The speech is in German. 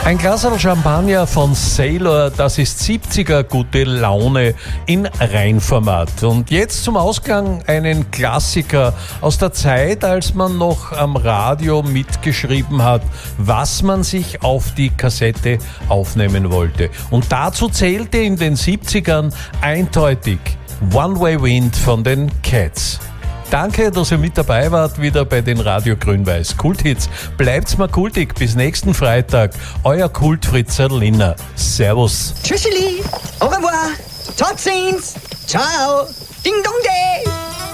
Ein Glasl Champagner von Sailor, das ist 70er gute Laune in Reinformat. Und jetzt zum Ausgang einen Klassiker aus der Zeit, als man noch am Radio mitgeschrieben hat, was man sich auf die Kassette aufnehmen wollte. Und dazu zählte in den 70ern eindeutig One Way Wind von den Cats. Danke, dass ihr mit dabei wart, wieder bei den Radio Grün-Weiß Kulthits. Bleibt's mal kultig, bis nächsten Freitag. Euer Kultfritzer Linner. Servus. Tschüsseli, au revoir, tot ziens, ciao, ding dong day.